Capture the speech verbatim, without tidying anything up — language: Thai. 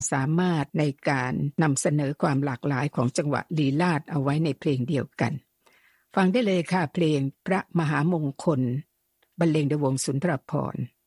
สามารถในการนำเสนอความหลากหลายของจังหวะลีลาศเอาไว้ในเพลงเดียวกันฟังได้เลยค่ะเพลงพระมหามงคลบรรเลงโดยวงสุนทรภรณ์